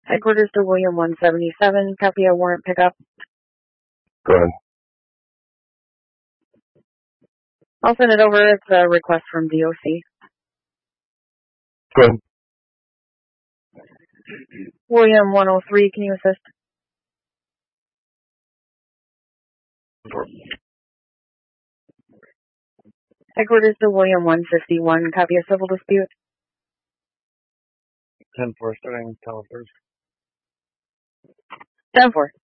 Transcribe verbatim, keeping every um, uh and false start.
Headquarters to William one seventy-seven, copy a warrant pickup. Go ahead. I'll send it over. It's a request from D O C. Go ahead. William one oh three, can you assist? Headquarters to William one fifty-one, copy a civil dispute. ten four starting, tell first. ten four.